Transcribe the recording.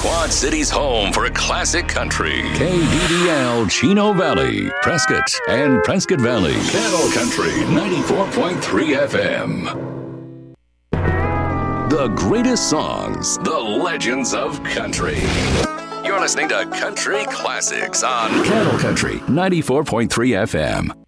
Quad City's home for classic country. KDDL Chino Valley, Prescott, and Prescott Valley. Cattle Country 94.3 FM. The greatest songs, the legends of country. You're listening to Country Classics on Cattle Country 94.3 FM.